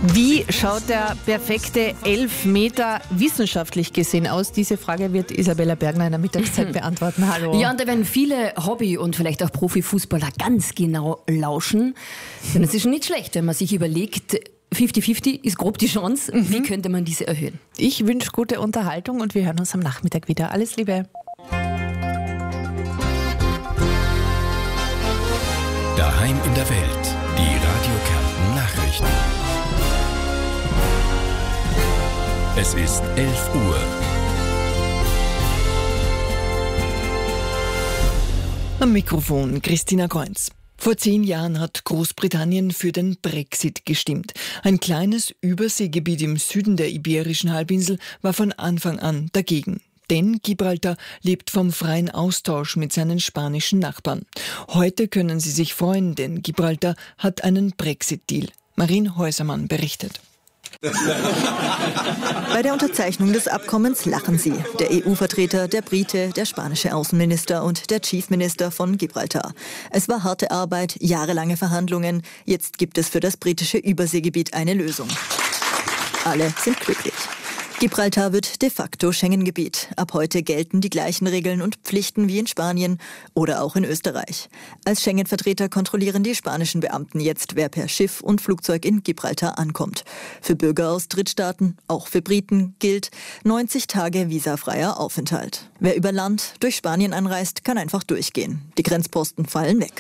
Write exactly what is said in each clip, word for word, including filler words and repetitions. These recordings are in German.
Wie schaut der perfekte Elfmeter wissenschaftlich gesehen aus? Diese Frage wird Isabella Bergner in der Mittagszeit beantworten. Hallo. Ja, und da werden viele Hobby- und vielleicht auch Profifußballer ganz genau lauschen. Denn es ist schon nicht schlecht, wenn man sich überlegt, fünfzig fünfzig ist grob die Chance. Mhm. Wie könnte man diese erhöhen? Ich wünsche gute Unterhaltung und wir hören uns am Nachmittag wieder. Alles Liebe. Daheim in der Welt. Die Radio Kärnten Nachrichten. Es ist elf Uhr. Am Mikrofon Christina Kreunz. Vor zehn Jahren hat Großbritannien für den Brexit gestimmt. Ein kleines Überseegebiet im Süden der Iberischen Halbinsel war von Anfang an dagegen. Denn Gibraltar lebt vom freien Austausch mit seinen spanischen Nachbarn. Heute können sie sich freuen, denn Gibraltar hat einen Brexit-Deal. Marien Häusermann berichtet. Bei der Unterzeichnung des Abkommens lachen sie. Der E U-Vertreter, der Brite, der spanische Außenminister und der Chief Minister von Gibraltar. Es war harte Arbeit, jahrelange Verhandlungen. Jetzt gibt es für das britische Überseegebiet eine Lösung. Alle sind glücklich. Gibraltar wird de facto Schengen-Gebiet. Ab heute gelten die gleichen Regeln und Pflichten wie in Spanien oder auch in Österreich. Als Schengen-Vertreter kontrollieren die spanischen Beamten jetzt, wer per Schiff und Flugzeug in Gibraltar ankommt. Für Bürger aus Drittstaaten, auch für Briten, gilt neunzig Tage visafreier Aufenthalt. Wer über Land durch Spanien anreist, kann einfach durchgehen. Die Grenzposten fallen weg.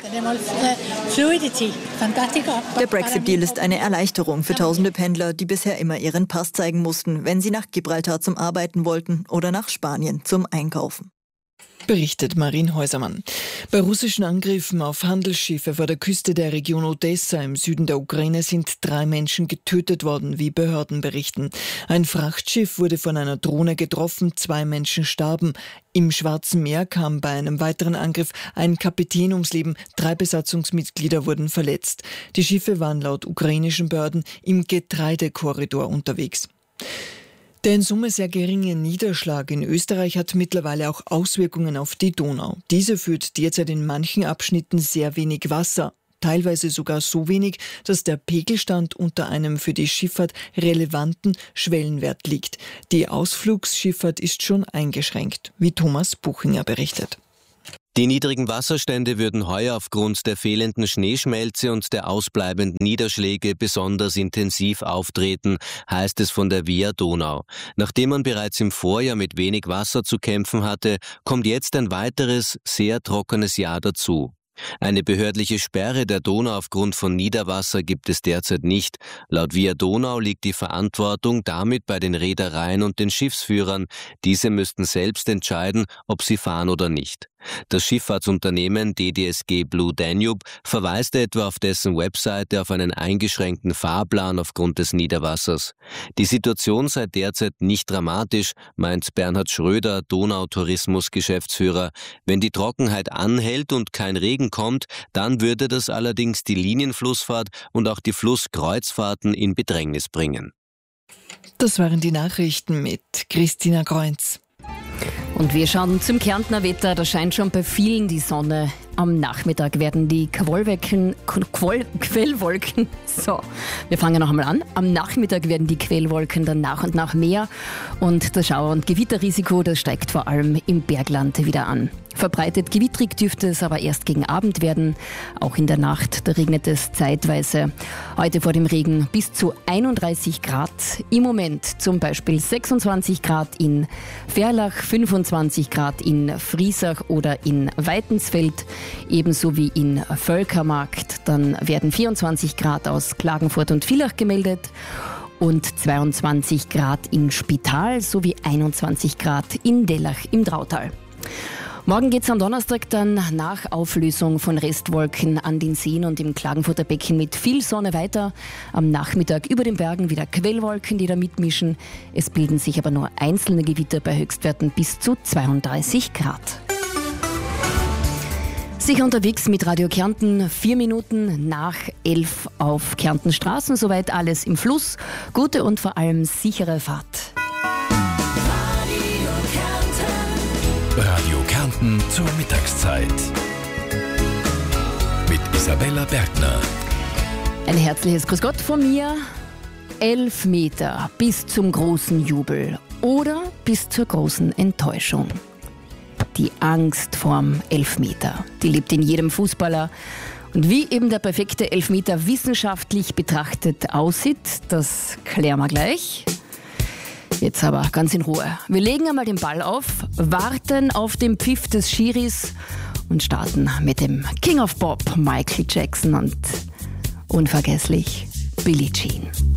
Der Brexit-Deal ist eine Erleichterung für tausende Pendler, die bisher immer ihren Pass zeigen mussten, wenn sie nach Gibraltar zum Arbeiten wollten oder nach Spanien zum Einkaufen. Berichtet Marien Häusermann. Bei russischen Angriffen auf Handelsschiffe vor der Küste der Region Odessa im Süden der Ukraine sind drei Menschen getötet worden, wie Behörden berichten. Ein Frachtschiff wurde von einer Drohne getroffen, zwei Menschen starben. Im Schwarzen Meer kam bei einem weiteren Angriff ein Kapitän ums Leben, drei Besatzungsmitglieder wurden verletzt. Die Schiffe waren laut ukrainischen Behörden im Getreidekorridor unterwegs. Der in Summe sehr geringe Niederschlag in Österreich hat mittlerweile auch Auswirkungen auf die Donau. Diese führt derzeit in manchen Abschnitten sehr wenig Wasser. Teilweise sogar so wenig, dass der Pegelstand unter einem für die Schifffahrt relevanten Schwellenwert liegt. Die Ausflugsschifffahrt ist schon eingeschränkt, wie Thomas Buchinger berichtet. Die niedrigen Wasserstände würden heuer aufgrund der fehlenden Schneeschmelze und der ausbleibenden Niederschläge besonders intensiv auftreten, heißt es von der Via Donau. Nachdem man bereits im Vorjahr mit wenig Wasser zu kämpfen hatte, kommt jetzt ein weiteres, sehr trockenes Jahr dazu. Eine behördliche Sperre der Donau aufgrund von Niederwasser gibt es derzeit nicht. Laut Via Donau liegt die Verantwortung damit bei den Reedereien und den Schiffsführern. Diese müssten selbst entscheiden, ob sie fahren oder nicht. Das Schifffahrtsunternehmen D D S G Blue Danube verweist etwa auf dessen Webseite auf einen eingeschränkten Fahrplan aufgrund des Niederwassers. Die Situation sei derzeit nicht dramatisch, meint Bernhard Schröder, Donautourismus-Geschäftsführer. Wenn die Trockenheit anhält und kein Regen kommt, dann würde das allerdings die Linienflussfahrt und auch die Flusskreuzfahrten in Bedrängnis bringen. Das waren die Nachrichten mit Christina Kreunz. Und wir schauen zum Kärntner Wetter. Da scheint schon bei vielen die Sonne. Am Nachmittag werden die Quellwolken, Quell, Quellwolken, so, wir fangen noch einmal an. Am Nachmittag werden die Quellwolken dann nach und nach mehr und das Schauer- und Gewitterrisiko, das steigt vor allem im Bergland wieder an. Verbreitet gewittrig dürfte es aber erst gegen Abend werden. Auch in der Nacht, da regnet es zeitweise. Heute vor dem Regen bis zu einunddreißig Grad. Im Moment zum Beispiel sechsundzwanzig Grad in Verlach, fünfundzwanzig Grad in Friesach oder in Weitensfeld, ebenso wie in Völkermarkt. Dann werden vierundzwanzig Grad aus Klagenfurt und Villach gemeldet und zweiundzwanzig Grad in Spital sowie einundzwanzig Grad in Dellach im Drautal. Morgen geht es am Donnerstag dann nach Auflösung von Restwolken an den Seen und im Klagenfurter Becken mit viel Sonne weiter. Am Nachmittag über den Bergen wieder Quellwolken, die da mitmischen. Es bilden sich aber nur einzelne Gewitter bei Höchstwerten bis zu zweiunddreißig Grad. Sicher unterwegs mit Radio Kärnten, vier Minuten nach elf auf Kärntenstraßen. Soweit alles im Fluss. Gute und vor allem sichere Fahrt. Radio Kärnten zur Mittagszeit. Mit Isabella Bergner. Ein herzliches Grüß Gott von mir. Elfmeter bis zum großen Jubel oder bis zur großen Enttäuschung. Die Angst vorm Elfmeter, die lebt in jedem Fußballer. Und wie eben der perfekte Elfmeter wissenschaftlich betrachtet aussieht, das klären wir gleich. Jetzt aber ganz in Ruhe. Wir legen einmal den Ball auf, warten auf den Pfiff des Schiris und starten mit dem King of Pop, Michael Jackson und unvergesslich Billie Jean.